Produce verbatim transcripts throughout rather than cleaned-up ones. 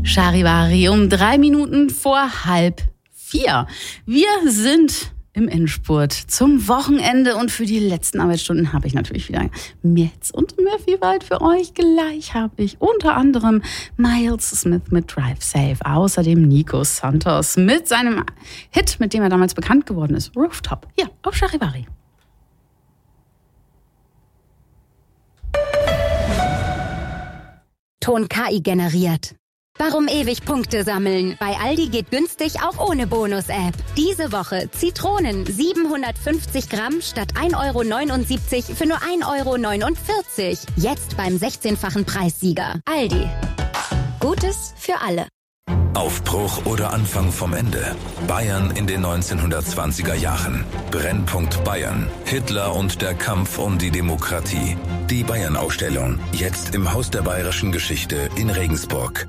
Charivari um drei Minuten vor halb vier. Wir sind im Endspurt zum Wochenende und für die letzten Arbeitsstunden habe ich natürlich wieder mehr Hits und mehr Vielfalt für euch. Gleich habe ich unter anderem Miles Smith mit Drive Safe, außerdem Nico Santos mit seinem Hit, mit dem er damals bekannt geworden ist, Rooftop, hier auf Charivari. Ton K I generiert. Warum ewig Punkte sammeln? Bei Aldi geht günstig auch ohne Bonus-App. Diese Woche Zitronen siebenhundertfünfzig Gramm statt ein Euro neunundsiebzig für nur ein Euro neunundvierzig. Jetzt beim sechzehnfachen Preissieger. Aldi. Gutes für alle. Aufbruch oder Anfang vom Ende. Bayern in den neunzehnhundertzwanziger Jahren. Brennpunkt Bayern. Hitler und der Kampf um die Demokratie. Die Bayern-Ausstellung. Jetzt im Haus der Bayerischen Geschichte in Regensburg.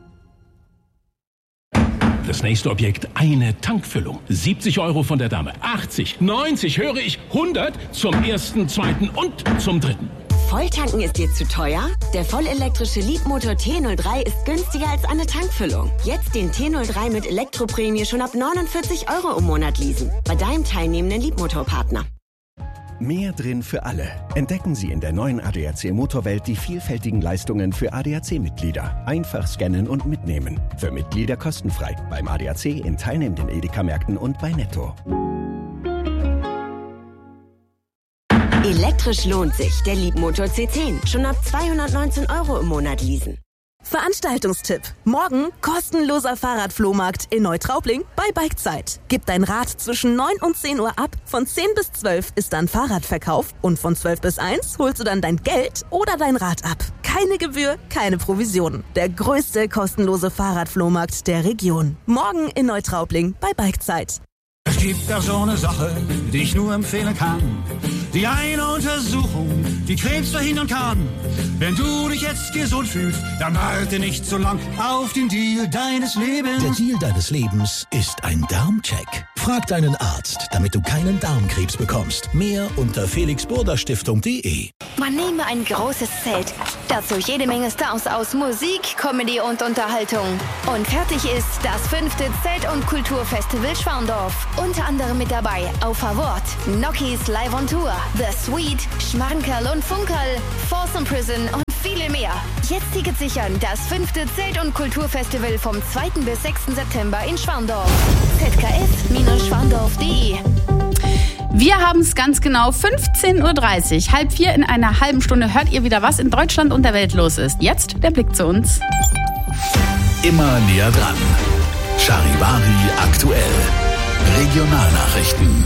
Das nächste Objekt, eine Tankfüllung. siebzig Euro von der Dame. achtzig, neunzig, höre ich, hundert zum ersten, zweiten und zum dritten. Volltanken ist dir zu teuer? Der vollelektrische Leapmotor T null drei ist günstiger als eine Tankfüllung. Jetzt den T null drei mit Elektroprämie schon ab neunundvierzig Euro im Monat leasen. Bei deinem teilnehmenden Leapmotor-Partner. Mehr drin für alle. Entdecken Sie in der neuen A D A C Motorwelt die vielfältigen Leistungen für A D A C-Mitglieder. Einfach scannen und mitnehmen. Für Mitglieder kostenfrei. Beim A D A C in teilnehmenden Edeka-Märkten und bei Netto. Elektrisch lohnt sich. Der Leapmotor C zehn. Schon ab zweihundertneunzehn Euro im Monat leasen. Veranstaltungstipp. Morgen kostenloser Fahrradflohmarkt in Neutraubling bei Bikezeit. Gib dein Rad zwischen neun und zehn Uhr ab. Von zehn bis zwölf ist dann Fahrradverkauf und von zwölf bis eins holst du dann dein Geld oder dein Rad ab. Keine Gebühr, keine Provision. Der größte kostenlose Fahrradflohmarkt der Region. Morgen in Neutraubling bei Bikezeit. Es gibt da so eine Sache, die ich nur empfehlen kann. Die eine Untersuchung, die Krebs verhindern kann. Wenn du dich jetzt gesund fühlst, dann warte nicht so lang auf den Deal deines Lebens. Der Deal deines Lebens ist ein Darmcheck. Frag deinen Arzt, damit du keinen Darmkrebs bekommst. Mehr unter felix burda stiftung punkt de. Man nehme ein großes Zelt, dazu jede Menge Stars aus Musik, Comedy und Unterhaltung. Und fertig ist das fünfte Zelt- und Kulturfestival Schwandorf. Unter anderem mit dabei auf Award, Nokis Live on Tour, The Sweet, Schmankerl und Funkerl, Folsom Prison und viele mehr. Jetzt Tickets sichern, das fünfte Zelt- und Kulturfestival vom zweiten bis sechsten September in Schwandorf. z k f schwandorf punkt de. Wir haben es ganz genau fünfzehn Uhr dreißig. Halb vier in einer halben Stunde hört ihr wieder, was in Deutschland und der Welt los ist. Jetzt der Blick zu uns. Immer näher dran. Charivari aktuell. Regionalnachrichten.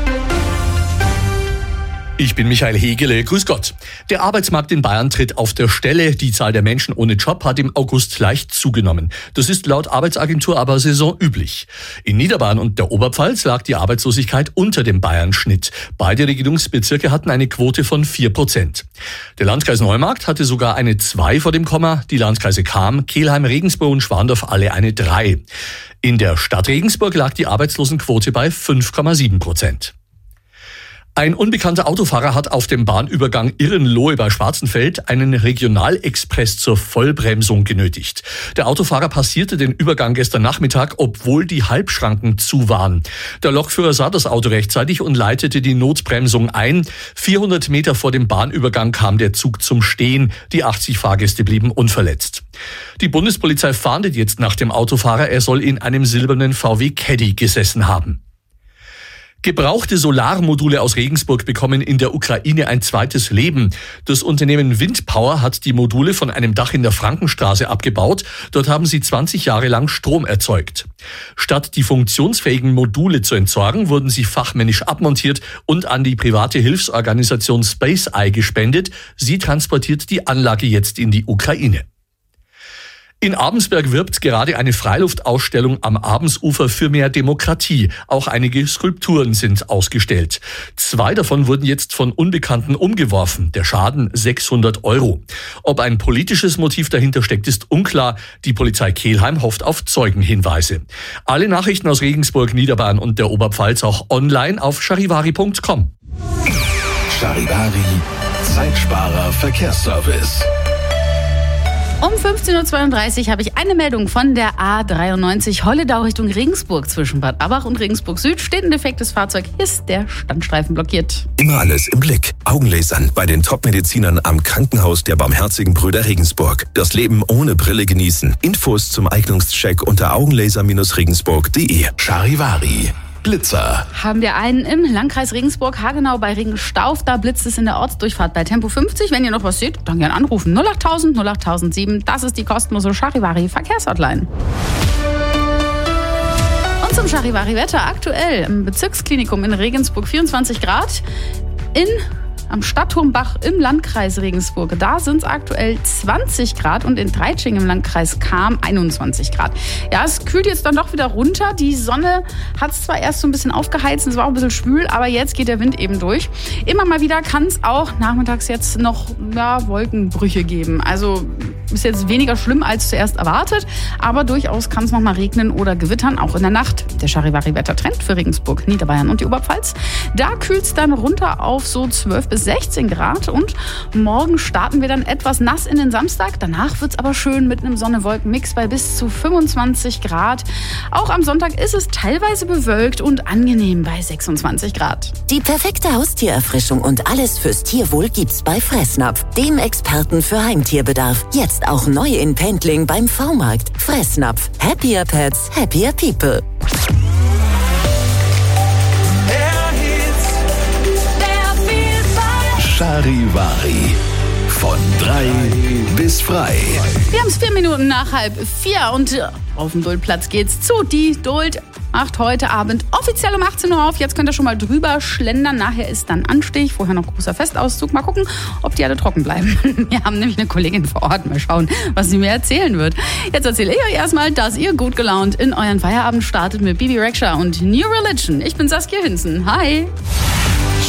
Ich bin Michael Hegele, grüß Gott. Der Arbeitsmarkt in Bayern tritt auf der Stelle. Die Zahl der Menschen ohne Job hat im August leicht zugenommen. Das ist laut Arbeitsagentur aber saisonüblich. In Niederbayern und der Oberpfalz lag die Arbeitslosigkeit unter dem Bayern-Schnitt. Beide Regierungsbezirke hatten eine Quote von vier Prozent. Der Landkreis Neumarkt hatte sogar eine zwei vor dem Komma, die Landkreise Cham, Kelheim, Regensburg und Schwandorf alle eine drei. In der Stadt Regensburg lag die Arbeitslosenquote bei fünf Komma sieben Prozent. Ein unbekannter Autofahrer hat auf dem Bahnübergang Irrenlohe bei Schwarzenfeld einen Regionalexpress zur Vollbremsung genötigt. Der Autofahrer passierte den Übergang gestern Nachmittag, obwohl die Halbschranken zu waren. Der Lokführer sah das Auto rechtzeitig und leitete die Notbremsung ein. vierhundert Meter vor dem Bahnübergang kam der Zug zum Stehen. Die achtzig Fahrgäste blieben unverletzt. Die Bundespolizei fahndet jetzt nach dem Autofahrer. Er soll in einem silbernen V W Caddy gesessen haben. Gebrauchte Solarmodule aus Regensburg bekommen in der Ukraine ein zweites Leben. Das Unternehmen Windpower hat die Module von einem Dach in der Frankenstraße abgebaut. Dort haben sie zwanzig Jahre lang Strom erzeugt. Statt die funktionsfähigen Module zu entsorgen, wurden sie fachmännisch abmontiert und an die private Hilfsorganisation SpaceEye gespendet. Sie transportiert die Anlage jetzt in die Ukraine. In Abensberg wirbt gerade eine Freiluftausstellung am Abendsufer für mehr Demokratie. Auch einige Skulpturen sind ausgestellt. Zwei davon wurden jetzt von Unbekannten umgeworfen. Der Schaden sechshundert Euro. Ob ein politisches Motiv dahinter steckt, ist unklar. Die Polizei Kelheim hofft auf Zeugenhinweise. Alle Nachrichten aus Regensburg, Niederbayern und der Oberpfalz auch online auf charivari punkt com. Charivari, Zeitsparer Verkehrsservice. Um fünfzehn Uhr zweiunddreißig habe ich eine Meldung von der A dreiundneunzig Holledau Richtung Regensburg. Zwischen Bad Abbach und Regensburg Süd steht ein defektes Fahrzeug. Hier ist der Standstreifen blockiert. Immer alles im Blick. Augenlasern bei den Top-Medizinern am Krankenhaus der Barmherzigen Brüder Regensburg. Das Leben ohne Brille genießen. Infos zum Eignungscheck unter augenlaser Regensburg punkt de. Charivari. Blitzer. Haben wir einen im Landkreis Regensburg, haargenau bei Regenstauf. Da blitzt es in der Ortsdurchfahrt bei Tempo fünfzig. Wenn ihr noch was seht, dann gerne anrufen. null achttausend null achttausendsieben. Das ist die kostenlose Charivari Verkehrshotline. Und zum Charivari-Wetter. Aktuell im Bezirksklinikum in Regensburg vierundzwanzig Grad. In Am Stadtturmbach im Landkreis Regensburg, da sind es aktuell zwanzig Grad und in Dreitsching im Landkreis Cham einundzwanzig Grad. Ja, es kühlt jetzt dann doch wieder runter. Die Sonne hat es zwar erst so ein bisschen aufgeheizt, es war auch ein bisschen schwül, aber jetzt geht der Wind eben durch. Immer mal wieder kann es auch nachmittags jetzt noch ja, Wolkenbrüche geben. Also ist jetzt weniger schlimm als zuerst erwartet, aber durchaus kann es noch mal regnen oder gewittern, auch in der Nacht. Der Charivari-Wettertrend für Regensburg, Niederbayern und die Oberpfalz. Da kühlt es dann runter auf so zwölf bis sechzehn Grad und morgen starten wir dann etwas nass in den Samstag. Danach wird es aber schön mit einem Sonne-Wolken-Mix bei bis zu fünfundzwanzig Grad. Auch am Sonntag ist es teilweise bewölkt und angenehm bei sechsundzwanzig Grad. Die perfekte Haustiererfrischung und alles fürs Tierwohl gibt's bei Fressnapf, dem Experten für Heimtierbedarf. Jetzt auch neu in Pendling beim V-Markt. Fressnapf. Happier Pets, happier People. Charivari. Von drei bis frei. Wir haben es vier Minuten nach halb vier und auf dem Duldplatz geht's zu. Die Duld macht heute Abend offiziell um achtzehn Uhr auf. Jetzt könnt ihr schon mal drüber schlendern. Nachher ist dann Anstich. Vorher noch großer Festauszug. Mal gucken, ob die alle trocken bleiben. Wir haben nämlich eine Kollegin vor Ort. Mal schauen, was sie mir erzählen wird. Jetzt erzähle ich euch erstmal, dass ihr gut gelaunt in euren Feierabend startet mit Bibi Rexha und New Religion. Ich bin Saskia Hinzen. Hi.